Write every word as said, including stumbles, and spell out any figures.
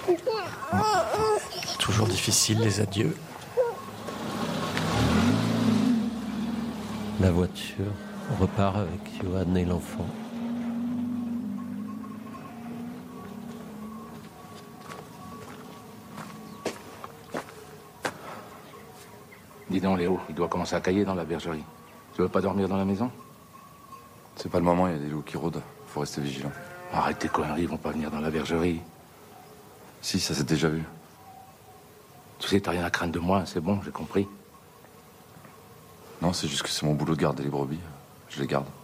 Toujours difficile, les adieux. La voiture repart avec Johan et l'enfant. Dis donc, Léo, il doit commencer à cailler dans la bergerie. Tu veux pas dormir dans la maison? C'est pas le moment, il y a des loups qui rôdent. Faut rester vigilant. Arrête tes conneries, ils vont pas venir dans la bergerie. Si, ça s'est déjà vu. Tu sais, t'as rien à craindre de moi, c'est bon, j'ai compris. Non, c'est juste que c'est mon boulot de garder les brebis. Je les garde.